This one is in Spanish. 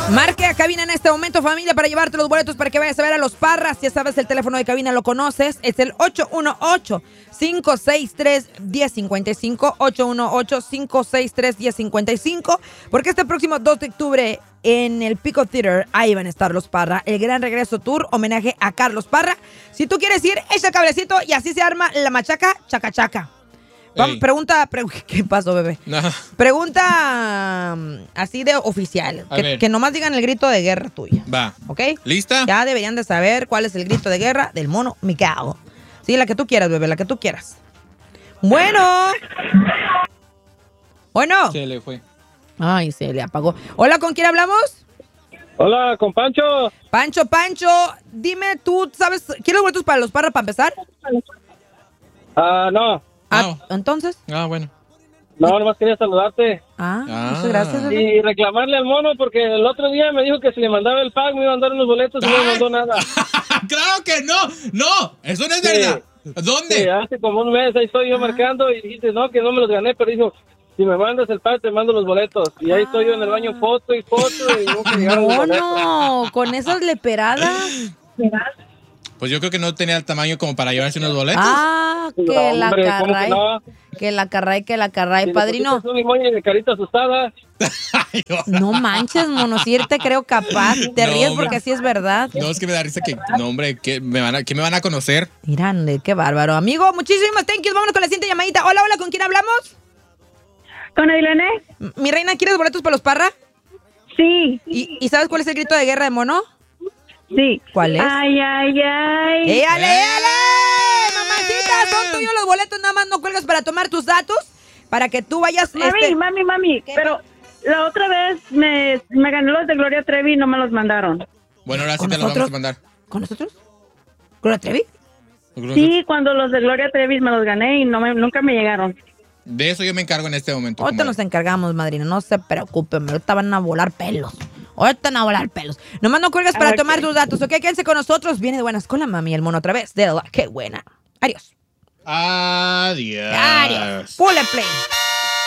Marque a cabina en este momento, familia, para llevarte los boletos para que vayas a ver a los Parras. Ya sabes, el teléfono de cabina lo conoces. Es el 818-563-1055. 818-563-1055. Porque este próximo 2 de octubre en el Pico Theater, ahí van a estar los Parra. El Gran Regreso Tour, homenaje a Carlos Parra. Si tú quieres ir, echa cablecito y así se arma la machaca, chaca chaca. Pregunta, ¿qué pasó, bebé? No. Pregunta así de oficial. Que nomás digan el grito de guerra tuya. Va. ¿Ok? ¿Lista? Ya deberían de saber cuál es el grito de guerra del mono Mikao. Sí, la que tú quieras, bebé, la que tú quieras. Bueno. Bueno. Se le fue. Ay, se le apagó. Hola, ¿con quién hablamos? Hola, con Pancho. Pancho, dime, ¿tú sabes? ¿Quieres boletos para los Parra para empezar? No. ¿Entonces? Bueno. No, nomás quería saludarte. Muchas gracias, bebé. Y reclamarle al mono porque el otro día me dijo que si le mandaba el pack me iba a mandar unos boletos y no me mandó nada. ¡Claro que no! ¡No! ¡Eso no es verdad! ¿Dónde? Sí, hace como un mes ahí estoy yo marcando y dijiste, no, que no me los gané, pero dijo, si me mandas el pack te mando los boletos. Y ahí estoy yo en el baño foto y nunca llegaron los boletos. No, con esas leperadas. Pues yo creo que no tenía el tamaño como para llevarse unos boletos. Que la carray, padrino. Un limón y de carita asustada. No manches, mono, si te creo capaz. Te ríes porque así es verdad. No, es que me da risa que, no, hombre, ¿qué me van a conocer? Mira, qué bárbaro. Amigo, muchísimas thank you. Vámonos con la siguiente llamadita. Hola, ¿con quién hablamos? Con Ailene. Mi reina, ¿quieres boletos para los Parra? Sí. ¿Y sabes cuál es el grito de guerra de mono? Sí. ¿Cuál es? ¡Ay, ay, ay! ¡Éale! Mamacita, son tuyos los boletos, nada más no cuelgas para tomar tus datos, para que tú vayas... Mami, pero la otra vez me gané los de Gloria Trevi y no me los mandaron. Bueno, ahora sí te los vamos a mandar. ¿Con nosotros? ¿Gloria Trevi? Sí, cuando los de Gloria Trevi me los gané y nunca me llegaron. De eso yo me encargo en este momento. Ahorita nos encargamos, madrina, no se preocupen, ahorita van a volar pelos. Nomás no cuelgas para tomar tus datos, ¿ok? Quédense con nosotros. Viene de buenas con la mami y el mono otra vez. ¡Qué buena! Adiós. Adiós. Full play.